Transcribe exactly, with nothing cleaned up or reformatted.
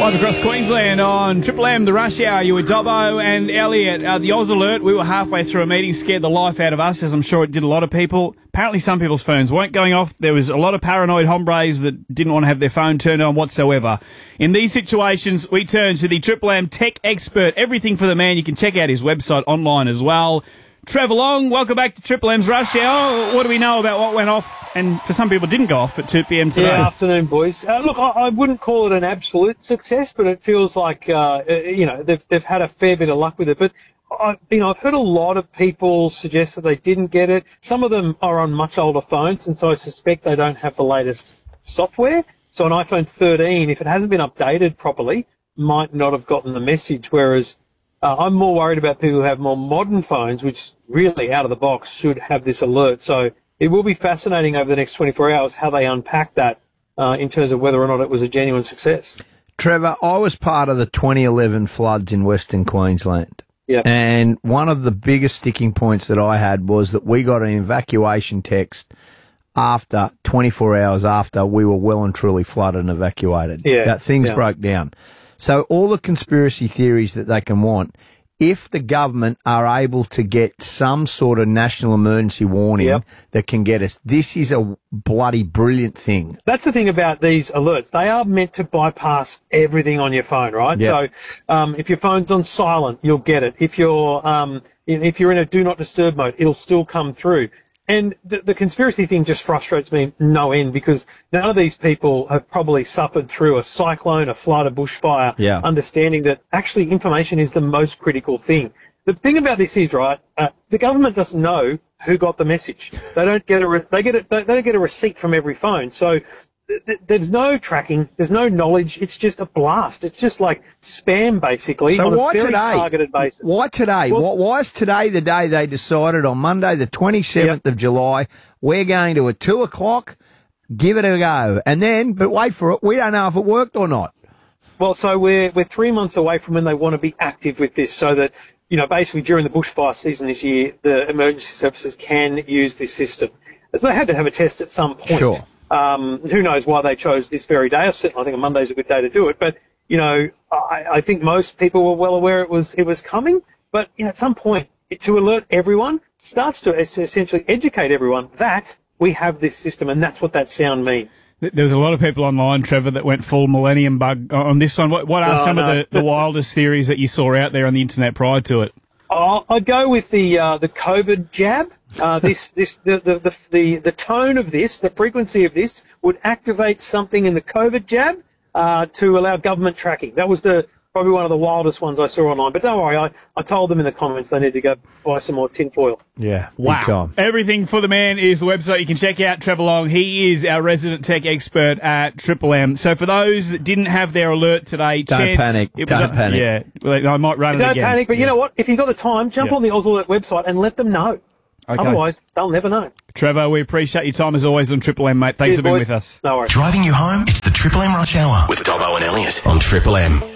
Live across Queensland on Triple M, the Rush Hour. You were Dobbo and Elliot. Uh, the Oz Alert, we were halfway through a meeting, scared the life out of us, as I'm sure it did a lot of people. Apparently some people's phones weren't going off. There was a lot of paranoid hombres that didn't want to have their phone turned on whatsoever. In these situations, we turn to the Triple M tech expert. Everything for the man. You can check out his website online as well. Trevor Long, welcome back to Triple M's Rush Hour. What do we know about what went off, and for some people didn't go off at two p.m. today? Yeah, afternoon, boys. Uh, look, I, I wouldn't call it an absolute success, but it feels like, uh, you know, they've, they've had a fair bit of luck with it. But, I, you know, I've heard a lot of people suggest that they didn't get it. Some of them are on much older phones, and so I suspect they don't have the latest software. So an iPhone thirteen, if it hasn't been updated properly, might not have gotten the message, whereas Uh, I'm more worried about people who have more modern phones, which really, out of the box, should have this alert. So it will be fascinating over the next twenty-four hours how they unpack that uh, in terms of whether or not it was a genuine success. Trevor, I was part of the twenty eleven floods in Western Queensland. Yeah. And one of the biggest sticking points that I had was that we got an evacuation text after, twenty-four hours after we were well and truly flooded and evacuated. Yeah. That things yeah. broke down. So all the conspiracy theories that they can want, if the government are able to get some sort of national emergency warning yep. that can get us, this is a bloody brilliant thing. That's the thing about these alerts. They are meant to bypass everything on your phone, right? Yep. So um, if your phone's on silent, you'll get it. If you're um, if you're in a do not disturb mode, it'll still come through. And the, the conspiracy thing just frustrates me no end, because none of these people have probably suffered through a cyclone, a flood, a bushfire, yeah. understanding that actually information is the most critical thing. The thing about this is, right, uh, the government doesn't know who got the message. They don't get a re- they get a, they don't get a receipt from every phone. So th- th- there's no tracking, there's no knowledge. It's just a blast. It's just like spam, basically, so on why a very today? targeted basis. Why today? Well, why, why is today the day they decided on Monday, the twenty-seventh yep. of July, we're going to at two o'clock, give it a go, and then, but wait for it, we don't know if it worked or not. Well, so we're we're three months away from when they want to be active with this, so that, you know, basically during the bushfire season this year, the emergency services can use this system. So they had to have a test at some point. Sure. Um, who knows why they chose this very day? I certainly think a Monday's a good day to do it. But, you know, I, I think most people were well aware it was it was coming. But, you know, at some point, to alert everyone starts to essentially educate everyone that we have this system, and that's what that sound means. There was a lot of people online, Trevor, that went full millennium bug on this one. What, what are no, some no. of the, the wildest theories that you saw out there on the internet prior to it? Oh, I'd go with the uh, the COVID jab. Uh, this this the, the the the the tone of this, the frequency of this, would activate something in the COVID jab uh, to allow government tracking. That was the probably one of the wildest ones I saw online. But don't worry, I, I told them in the comments they need to go buy some more tinfoil. Yeah, wow. Big time. Everything for the man is the website. You can check out Trevor Long. He is our resident tech expert at Triple M. So for those that didn't have their alert today, don't chance panic. It don't was a, panic. Yeah, well, I might run Don't it again. Don't panic, but yeah. you know what? If you've got the time, jump yeah. on the Oz Alert website and let them know. Okay. Otherwise, they'll never know. Trevor, we appreciate your time as always on Triple M, mate. Thanks Cheers, for being boys. with us. No worries. Driving you home, it's the Triple M Rush Hour with Dobbo and Elliot on Triple M.